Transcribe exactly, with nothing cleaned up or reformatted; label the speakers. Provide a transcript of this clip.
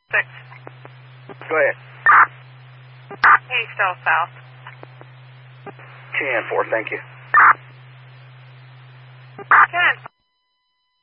Speaker 1: Six.
Speaker 2: Go ahead.
Speaker 1: Hey, still south.
Speaker 2: ten four, thank you.